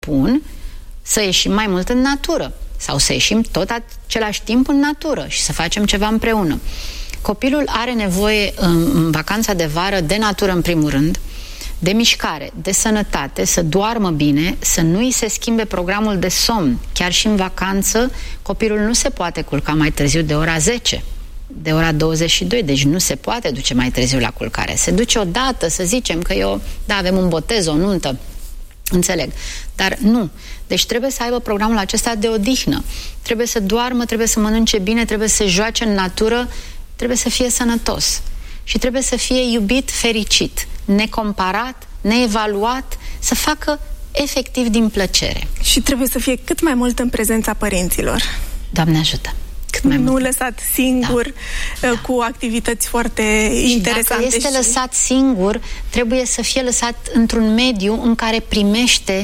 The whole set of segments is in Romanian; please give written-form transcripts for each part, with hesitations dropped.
Pun să ieșim mai mult în natură sau să ieșim tot același timp în natură și să facem ceva împreună. Copilul are nevoie în vacanța de vară de natură în primul rând, de mișcare, de sănătate, să doarmă bine, să nu îi se schimbe programul de somn. Chiar și în vacanță copilul nu se poate culca mai târziu de ora 10, de ora 22, deci nu se poate duce mai târziu la culcare. Se duce odată, să zicem că avem un botez, o nuntă, înțeleg, dar nu. Deci trebuie să aibă programul acesta de odihnă. Trebuie să doarmă, trebuie să mănânce bine, trebuie să se joace în natură, trebuie să fie sănătos. Și trebuie să fie iubit, fericit, necomparat, neevaluat, să facă efectiv din plăcere. Și trebuie să fie cât mai mult în prezența părinților. Doamne ajută! Cât mai nu mult. Lăsat singur, cu activități foarte interesante. Dacă este lăsat singur, trebuie să fie lăsat într-un mediu în care primește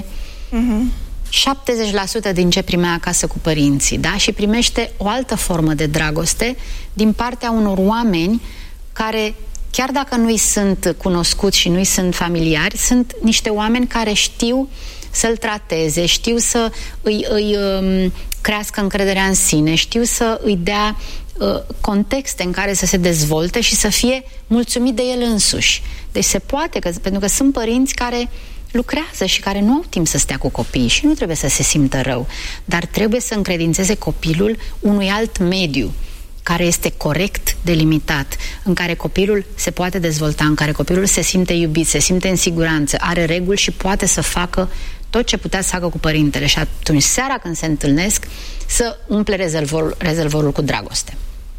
70% din ce primea acasă cu părinții, da? Și primește o altă formă de dragoste din partea unor oameni care, chiar dacă nu-i sunt cunoscuți și nu-i sunt familiari, sunt niște oameni care știu să-l trateze, știu să îi crească încrederea în sine, știu să îi dea contexte în care să se dezvolte și să fie mulțumit de el însuși. Deci se poate, pentru că sunt părinți care lucrează și care nu au timp să stea cu copiii și nu trebuie să se simtă rău, dar trebuie să încredințeze copilul unui alt mediu care este corect delimitat, în care copilul se poate dezvolta, în care copilul se simte iubit, se simte în siguranță, are reguli și poate să facă tot ce putea să facă cu părintele. Și atunci, seara când se întâlnesc, să umple rezervorul cu dragoste.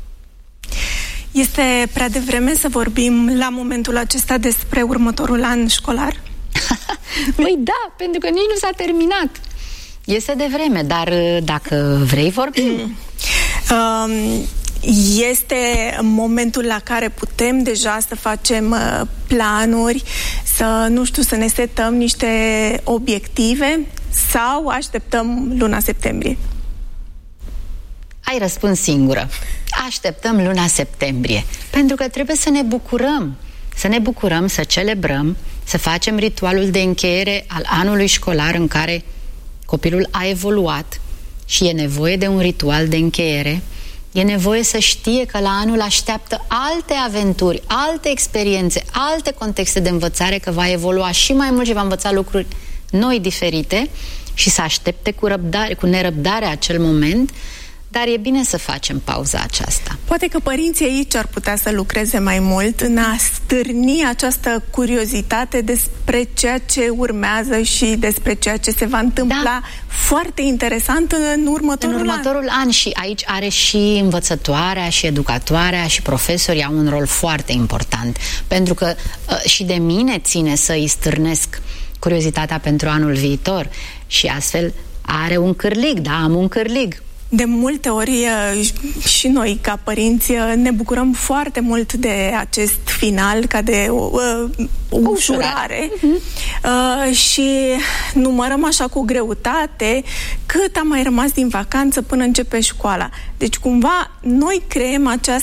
Este prea devreme să vorbim la momentul acesta despre următorul an școlar? Păi da, pentru că nici nu s-a terminat. Este devreme, dar dacă vrei vorbim. Este momentul la care putem deja să facem planuri, să ne setăm niște obiective sau așteptăm luna septembrie? Ai răspuns singură. Așteptăm luna septembrie, pentru că trebuie să ne bucurăm. Să ne bucurăm, să celebrăm, să facem ritualul de încheiere al anului școlar în care copilul a evoluat și e nevoie de un ritual de încheiere. E nevoie să știe că la anul așteaptă alte aventuri, alte experiențe, alte contexte de învățare, că va evolua și mai mult și va învăța lucruri noi, diferite, și să aștepte cu nerăbdare acel moment. Dar e bine să facem pauza aceasta. Poate că părinții aici ar putea să lucreze mai mult în a stârni această curiozitate despre ceea ce urmează și despre ceea ce se va întâmpla foarte interesant în următorul an. Și aici are și învățătoarea și educatoarea și profesorii au un rol foarte important, pentru că și de mine ține să îi stârnesc curiozitatea pentru anul viitor și astfel are un cârlig, am un cârlig. De multe ori și noi, ca părinți, ne bucurăm foarte mult de acest final, ca de o ușurare. Și numărăm așa cu greutate cât a mai rămas din vacanță până începe școala. Deci, cumva, noi creăm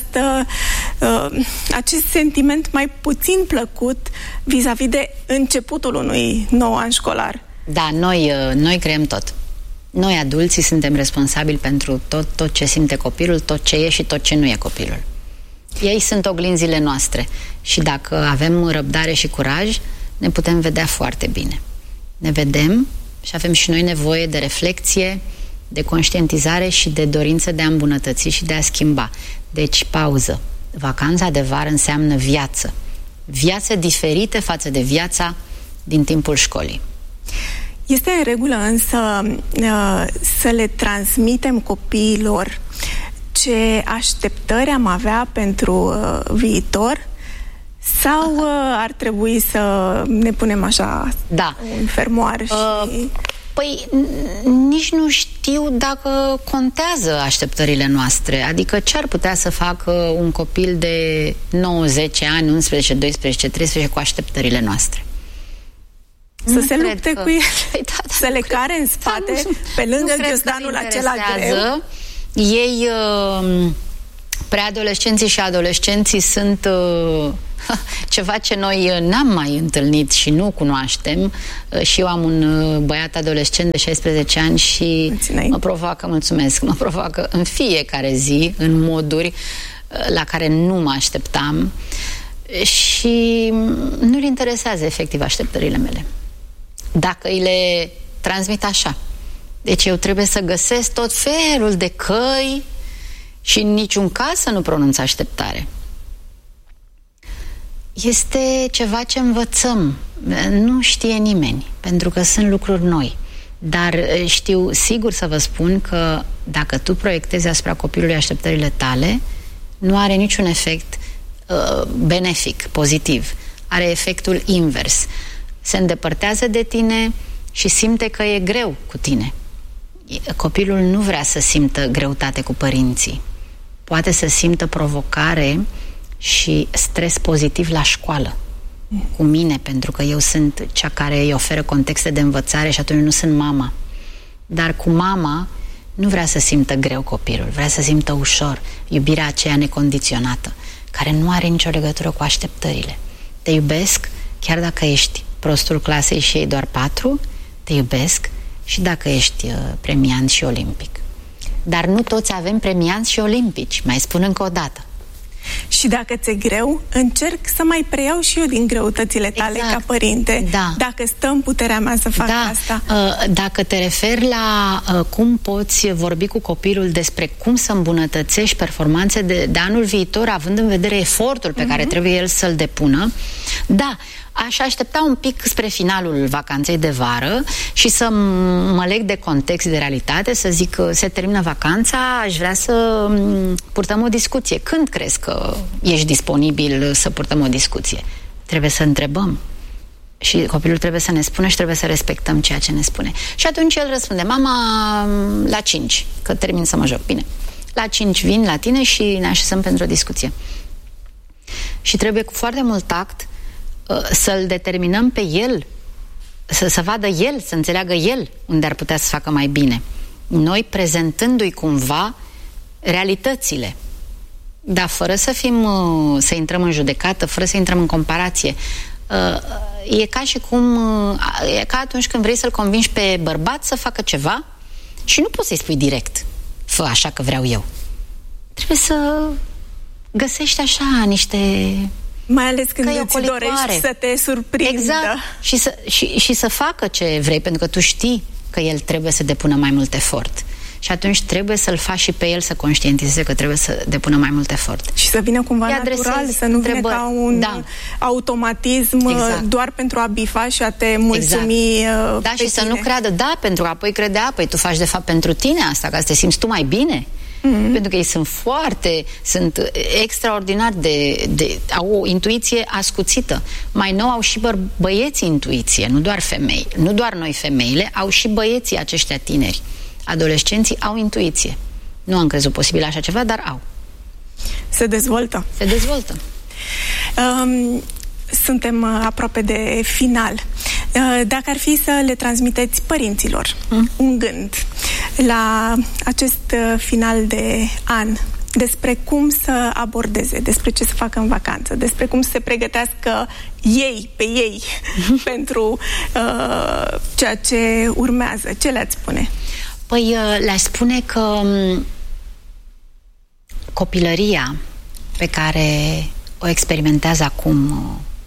acest sentiment mai puțin plăcut vis-a-vis de începutul unui nou an școlar. Da, noi creăm tot. Noi, adulții, suntem responsabili pentru tot ce simte copilul, tot ce e și tot ce nu e copilul. Ei sunt oglinzile noastre și dacă avem răbdare și curaj, ne putem vedea foarte bine. Ne vedem și avem și noi nevoie de reflexie, de conștientizare și de dorință de a îmbunătăți și de a schimba. Deci, pauză. Vacanța de vară înseamnă viață. Viață diferită față de viața din timpul școlii. Este în regulă însă să le transmitem copiilor ce așteptări am avea pentru viitor sau ar trebui să ne punem așa un fermoar și... Păi nici nu știu dacă contează așteptările noastre. Adică ce ar putea să facă un copil de 9-10 ani, 11, 12, 13 cu așteptările noastre? Să se lupte cu ele, să le care în spate, pe lângă ghiozdanul acela greu. Ei, preadolescenții și adolescenții sunt ceva ce noi n-am mai întâlnit și nu cunoaștem. Și eu am un băiat adolescent de 16 ani și mă provoacă în fiecare zi, în moduri la care nu mă așteptam și nu-l interesează efectiv așteptările mele. Dacă îi le transmit așa. Deci eu trebuie să găsesc tot felul de căi și în niciun caz să nu pronunț așteptare. Este ceva ce învățăm. Nu știe nimeni, pentru că sunt lucruri noi. Dar știu sigur să vă spun că dacă tu proiectezi asupra copilului așteptările tale, nu are niciun efect benefic, pozitiv. Are efectul invers. Se îndepărtează de tine și simte că e greu cu tine. Copilul nu vrea să simtă greutate cu părinții. Poate să simtă provocare și stres pozitiv la școală cu mine, pentru că eu sunt cea care îi oferă contexte de învățare și atunci nu sunt mama. Dar cu mama nu vrea să simtă greu copilul, vrea să simtă ușor iubirea aceea necondiționată, care nu are nicio legătură cu așteptările. Te iubesc chiar dacă ești prostul clasei și ei doar 4, te iubesc și dacă ești premiant și olimpic. Dar nu toți avem premianți și olimpici, mai spun încă o dată. Și dacă ți-e greu, încerc să mai preiau și eu din greutățile tale ca părinte. Da. Dacă stă în puterea mea să fac asta. Dacă te referi la cum poți vorbi cu copilul despre cum să îmbunătățești performanțe de anul viitor, având în vedere efortul pe care trebuie el să-l depună, da, aș aștepta un pic spre finalul vacanței de vară și să mă leg de context, de realitate, să zic că se termină vacanța, aș vrea să purtăm o discuție. Când crezi că ești disponibil să purtăm o discuție? Trebuie să întrebăm. Și copilul trebuie să ne spună și trebuie să respectăm ceea ce ne spune. Și atunci el răspunde, mama, la 5, că termin să mă joc. Bine, la 5 vin la tine și ne așezăm pentru o discuție. Și trebuie cu foarte mult tact să-l determinăm pe el, să vadă el, să înțeleagă el unde ar putea să facă mai bine. Noi prezentându-i cumva realitățile. Dar fără să intrăm în judecată, fără să intrăm în comparație. E ca și cum, e ca atunci când vrei să-l convingi pe bărbat să facă ceva și nu poți să-i spui direct, fă așa că vreau eu. Trebuie să găsești așa niște... Mai ales când îți dorești să te surprindă. Exact. Și să facă ce vrei, pentru că tu știi că el trebuie să depună mai mult efort. Și atunci trebuie să-l faci și pe el să conștientizeze că trebuie să depună mai mult efort. Și să vină cumva natural, să nu vină ca un automatism doar pentru a bifa și a te mulțumi Da, și să nu creadă, pentru că apoi credea, păi tu faci de fapt pentru tine asta, ca să te simți tu mai bine. Pentru că ei sunt extraordinar au o intuiție ascuțită. Mai nou au și băieții intuiție, nu doar femei. Nu doar noi femeile, au și băieții aceștia tineri. Adolescenții au intuiție. Nu am crezut posibil așa ceva, dar au. Se dezvoltă. Se dezvoltă. Suntem aproape de final. Dacă ar fi să le transmiteți părinților un gând la acest final de an, despre cum să abordeze, despre ce să facă în vacanță, despre cum să se pregătească ei pentru ceea ce urmează, ce le-ați spune? Păi le-aș spune că copilăria pe care o experimentează acum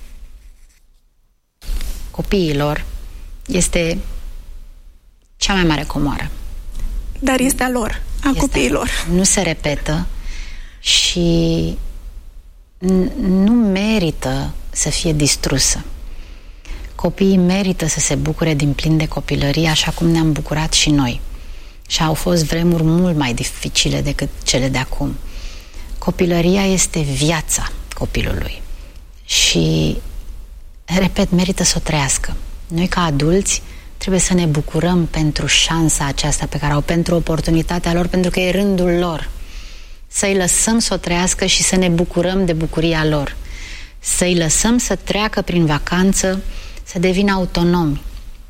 copiilor este cea mai mare comoară. Dar este a lor, a copiilor. Nu se repetă și nu merită să fie distrusă. Copiii merită să se bucure din plin de copilărie, așa cum ne-am bucurat și noi. Și au fost vremuri mult mai dificile decât cele de acum. Copilăria este viața copilului. Și, repet, merită să o trăiască. Noi, ca adulți, trebuie să ne bucurăm pentru șansa aceasta pe care au, pentru oportunitatea lor, pentru că e rândul lor. Să-i lăsăm să o trăiască și să ne bucurăm de bucuria lor. Să-i lăsăm să treacă prin vacanță, să devină autonomi.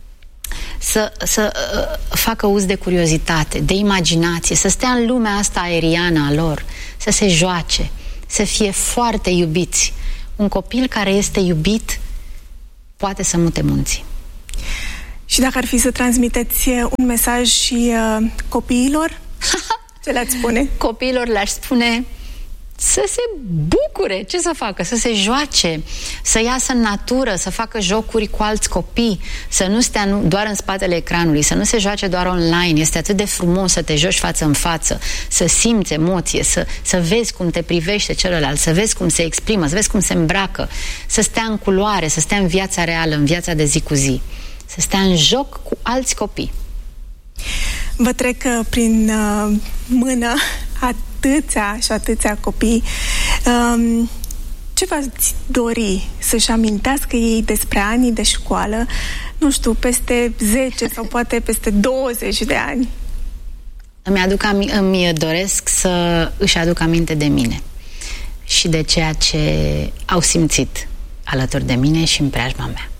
Să facă uz de curiozitate, de imaginație, să stea în lumea asta aeriană a lor, să se joace, să fie foarte iubiți. Un copil care este iubit poate să mute munții. Și dacă ar fi să transmiteți un mesaj și copiilor, ce le-ați spune? Copiilor le-aș spune să se bucure, ce să facă? Să se joace, să iasă în natură, să facă jocuri cu alți copii, să nu stea doar în spatele ecranului, să nu se joace doar online. Este atât de frumos să te joci față în față, să simți emoție, să vezi cum te privește celălalt, să vezi cum se exprimă, să vezi cum se îmbracă, să stea în culoare, să stea în viața reală, în viața de zi cu zi, să stea în joc cu alți copii. Vă trec prin mână atâția și atâția copii. Ce v-ați dori să-și amintească ei despre anii de școală, nu știu, peste 10 sau poate peste 20 de ani? Îmi doresc să își aduc aminte de mine și de ceea ce au simțit alături de mine și în preajma mea.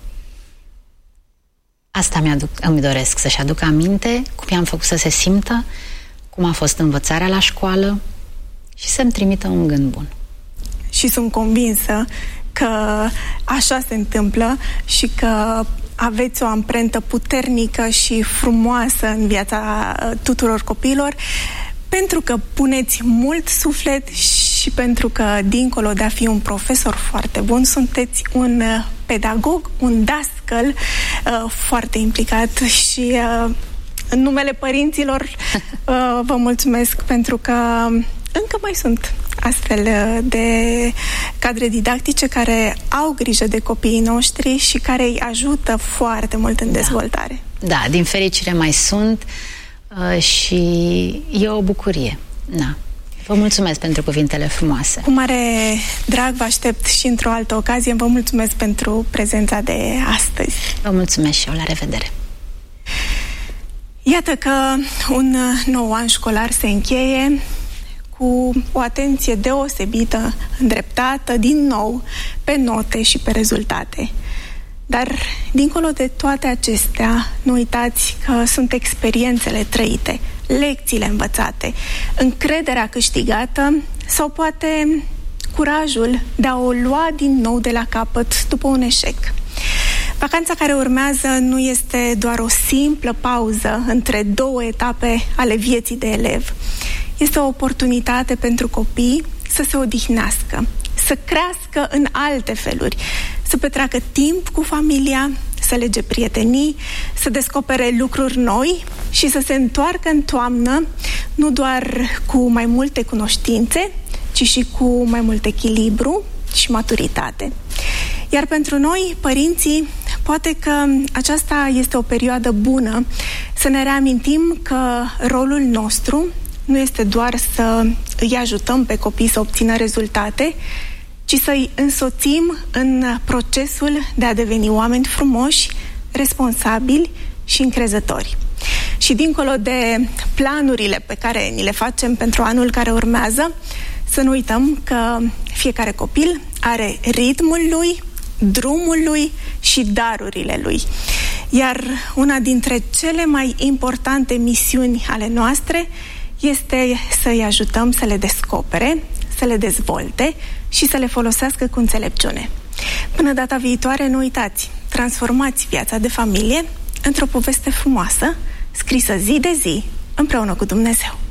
Asta îmi doresc, să-și aduc aminte cum i-am făcut să se simtă, cum a fost învățarea la școală și să-mi trimită un gând bun. Și sunt convinsă că așa se întâmplă și că aveți o amprentă puternică și frumoasă în viața tuturor copiilor, pentru că puneți mult suflet și pentru că, dincolo de a fi un profesor foarte bun, sunteți un pedagog, un dascăl foarte implicat și în numele părinților vă mulțumesc pentru că încă mai sunt astfel de cadre didactice care au grijă de copiii noștri și care îi ajută foarte mult în dezvoltare. Da, din fericire mai sunt și e o bucurie. Da. Vă mulțumesc pentru cuvintele frumoase. Cu mare drag vă aștept și într-o altă ocazie. Vă mulțumesc pentru prezența de astăzi. Vă mulțumesc și eu. La revedere. Iată că un nou an școlar se încheie cu o atenție deosebită, îndreptată din nou pe note și pe rezultate. Dar, dincolo de toate acestea, nu uitați că sunt experiențele trăite, lecțiile învățate, încrederea câștigată sau poate curajul de a o lua din nou de la capăt după un eșec. Vacanța care urmează nu este doar o simplă pauză între două etape ale vieții de elev. Este o oportunitate pentru copii să se odihnească, să crească în alte feluri, să petreacă timp cu familia, să lege prietenii, să descopere lucruri noi și să se întoarcă în toamnă nu doar cu mai multe cunoștințe, ci și cu mai mult echilibru și maturitate. Iar pentru noi, părinții, poate că aceasta este o perioadă bună să ne reamintim că rolul nostru nu este doar să îi ajutăm pe copii să obțină rezultate, ci să-i însoțim în procesul de a deveni oameni frumoși, responsabili și încrezători. Și dincolo de planurile pe care ni le facem pentru anul care urmează, să nu uităm că fiecare copil are ritmul lui, drumul lui și darurile lui. Iar una dintre cele mai importante misiuni ale noastre este să-i ajutăm să le descopere, să le dezvolte și să le folosească cu înțelepciune. Până data viitoare, nu uitați, transformați viața de familie într-o poveste frumoasă, scrisă zi de zi, împreună cu Dumnezeu.